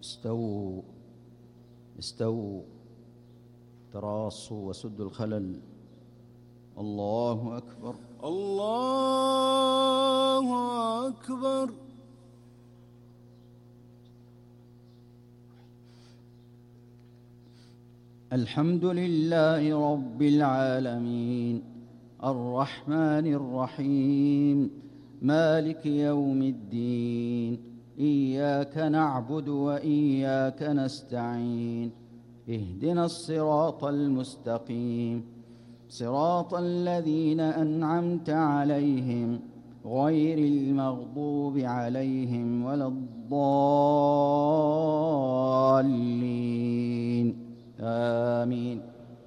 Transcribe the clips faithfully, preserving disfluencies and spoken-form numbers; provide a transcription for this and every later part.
استووا استووا تراصوا وسدوا الخلل. الله أكبر الله أكبر. الحمد لله رب العالمين الرحمن الرحيم مالك يوم الدين إياك نعبد وإياك نستعين اهدنا الصراط المستقيم صراط الذين أنعمت عليهم غير المغضوب عليهم ولا الضالين آمين.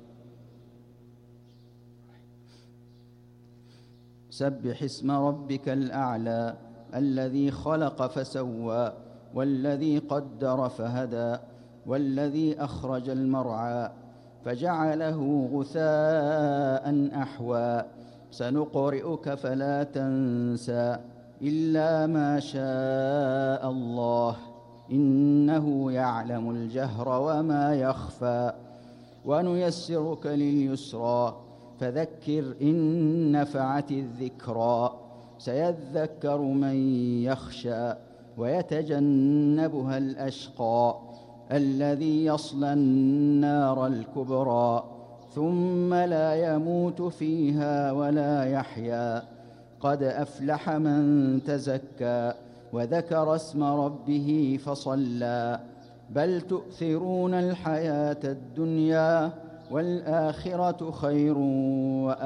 سبح اسم ربك الأعلى الذي خلق فسوى والذي قدر فهدى والذي أخرج المرعى فجعله غثاء أحوى سنقرئك فلا تنسى إلا ما شاء الله إنه يعلم الجهر وما يخفى ونيسرك لليسرى فذكر إن نفعت الذكرى سيذكر من يخشى ويتجنبها الأشقى الذي يصلى النار الكبرى ثم لا يموت فيها ولا يحيا قد أفلح من تزكى وذكر اسم ربه فصلى بل تؤثرون الحياة الدنيا والآخرة خير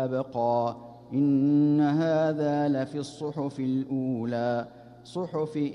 وأبقى إن هذا لفي الصحف الأولى صحف